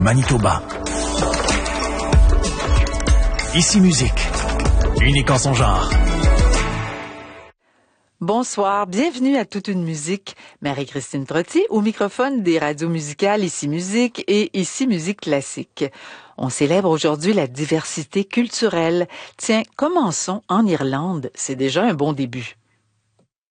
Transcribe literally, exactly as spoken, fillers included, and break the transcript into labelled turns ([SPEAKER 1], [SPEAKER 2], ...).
[SPEAKER 1] Manitoba. Ici Musique, unique en son genre.
[SPEAKER 2] Bonsoir, bienvenue à Toute une musique. Marie-Christine Trotti au microphone des radios musicales Ici Musique et Ici Musique Classique. On célèbre aujourd'hui la diversité culturelle. Tiens, commençons en Irlande, c'est déjà un bon début.